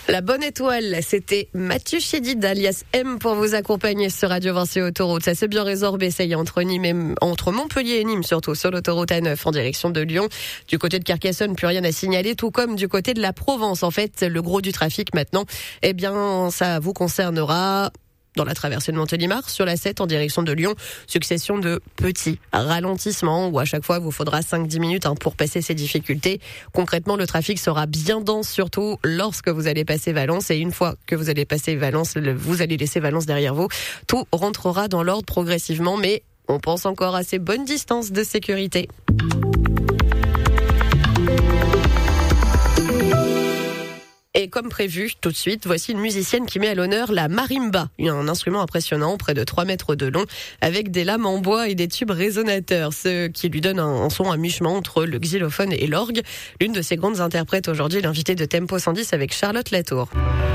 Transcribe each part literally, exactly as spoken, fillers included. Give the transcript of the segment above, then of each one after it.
La bonne étoile, c'était Mathieu Chédid, alias M, pour vous accompagner sur Radio Vinci Autoroute. Ça s'est bien résorbé, ça y est, entre Nîmes et, entre Montpellier et Nîmes, surtout sur l'autoroute A neuf en direction de Lyon. Du côté de Carcassonne, plus rien à signaler, tout comme du côté de la Provence. En fait, le gros du trafic maintenant, eh bien, ça vous concernera dans la traversée de Montélimar, sur la sept en direction de Lyon. Succession de petits ralentissements où à chaque fois, il vous faudra cinq à dix minutes hein, pour passer ces difficultés. Concrètement, le trafic sera bien dense, surtout lorsque vous allez passer Valence. Et une fois que vous allez passer Valence, vous allez laisser Valence derrière vous. Tout rentrera dans l'ordre progressivement, mais on pense encore à ces bonnes distances de sécurité. Et comme prévu, tout de suite, voici une musicienne qui met à l'honneur la marimba, un instrument impressionnant, près de trois mètres de long, avec des lames en bois et des tubes résonateurs, ce qui lui donne un son à mi-chemin entre le xylophone et l'orgue. L'une de ses grandes interprètes aujourd'hui, l'invitée de Tempo cent dix avec Charlotte Latour.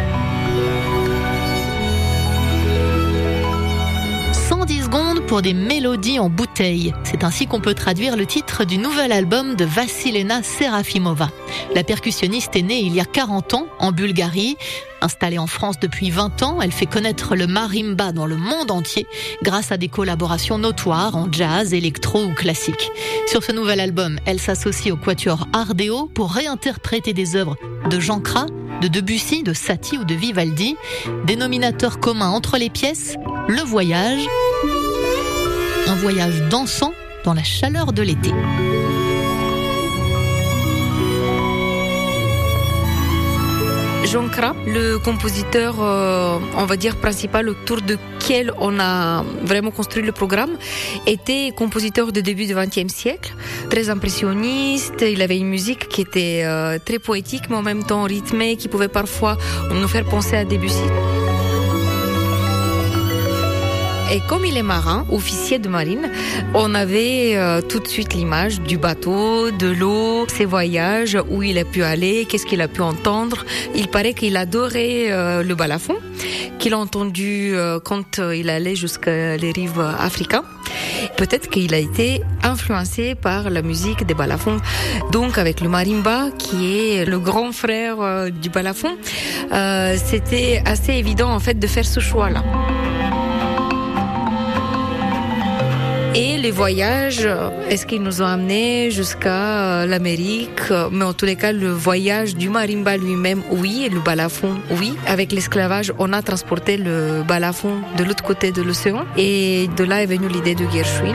cent dix secondes pour des mélodies en bouteille. C'est ainsi qu'on peut traduire le titre du nouvel album de Vassilena Serafimova. La percussionniste est née il y a quarante ans en Bulgarie. Installée en France depuis vingt ans, elle fait connaître le marimba dans le monde entier grâce à des collaborations notoires en jazz, électro ou classique. Sur ce nouvel album, elle s'associe au quatuor Ardeo pour réinterpréter des œuvres de Jean Cras, de Debussy, de Satie ou de Vivaldi. Dénominateur commun entre les pièces, le voyage. Un voyage dansant dans la chaleur de l'été. Jean Cras, le compositeur, euh, on va dire principal autour duquel on a vraiment construit le programme, était compositeur de début du vingtième siècle, très impressionniste. Il avait une musique qui était euh, très poétique, mais en même temps rythmée, qui pouvait parfois nous faire penser à Debussy. Et comme il est marin, officier de marine, on avait euh, tout de suite l'image du bateau, de l'eau, ses voyages, où il a pu aller, qu'est-ce qu'il a pu entendre. Il paraît qu'il adorait euh, le balafon, qu'il a entendu euh, quand euh, il allait jusqu'à les rives africaines. Peut-être qu'il a été influencé par la musique des balafons. Donc avec le marimba, qui est le grand frère euh, du balafon, euh, c'était assez évident en fait de faire ce choix-là. Et les voyages, est-ce qu'ils nous ont amenés jusqu'à l'Amérique? Mais en tous les cas, le voyage du marimba lui-même, oui, et le balafon, oui. Avec l'esclavage, on a transporté le balafon de l'autre côté de l'océan. Et de là est venue l'idée de Gershwin.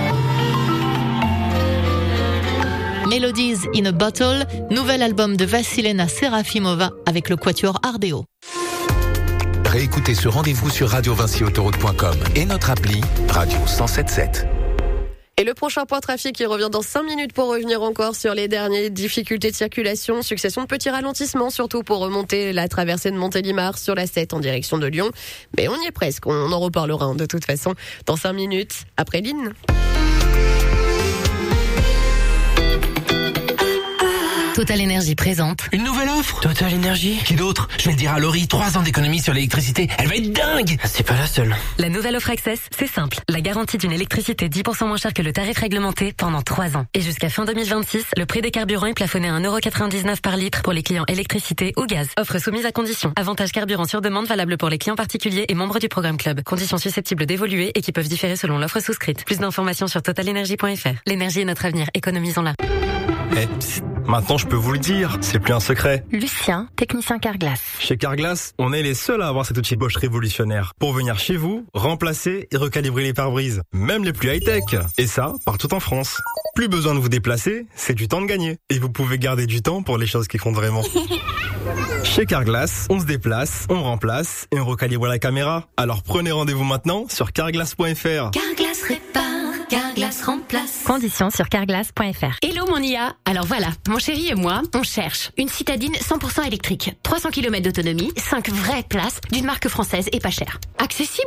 Melodies in a Bottle, nouvel album de Vassilena Serafimova avec le quatuor Ardeo. Réécoutez ce rendez-vous sur radio vinci autoroute point com et notre appli Radio cent sept sept. Et le prochain point trafic, il revient dans cinq minutes pour revenir encore sur les dernières difficultés de circulation. Succession de petits ralentissements, surtout pour remonter la traversée de Montélimar sur la sept en direction de Lyon. Mais on y est presque, on en reparlera de toute façon dans cinq minutes après Lynn. Total Énergie présente une nouvelle offre. Total Énergie. Qui d'autre? Je vais le dire à Laurie, trois ans d'économie sur l'électricité. Elle va être dingue. C'est pas la seule. La nouvelle offre Access, c'est simple. La garantie d'une électricité dix pour cent moins chère que le tarif réglementé pendant trois ans. Et jusqu'à fin deux mille vingt-six, le prix des carburants est plafonné à un euro quatre-vingt-dix-neuf par litre pour les clients électricité ou gaz. Offre soumise à conditions. Avantage carburant sur demande valable pour les clients particuliers et membres du programme Club. Conditions susceptibles d'évoluer et qui peuvent différer selon l'offre souscrite. Plus d'informations sur total énergie point f r. L'énergie est notre avenir. Économisons-la. Eh, psst, maintenant je peux vous le dire, c'est plus un secret. Lucien, technicien Carglass. Chez Carglass, on est les seuls à avoir cet outil Bosch révolutionnaire pour venir chez vous, remplacer et recalibrer les pare-brises, même les plus high-tech. Et ça, partout en France. Plus besoin de vous déplacer, c'est du temps de gagner. Et vous pouvez garder du temps pour les choses qui comptent vraiment. Chez Carglass, on se déplace, on remplace et on recalibre la caméra. Alors prenez rendez-vous maintenant sur carglass point f r. Carglass répare, Carglass remplace. Conditions sur carglass point f r. Hello mon I A. Alors voilà, mon chéri et moi, on cherche une citadine cent pour cent électrique, trois cents kilomètres d'autonomie, cinq vraies places, d'une marque française et pas chère. Accessible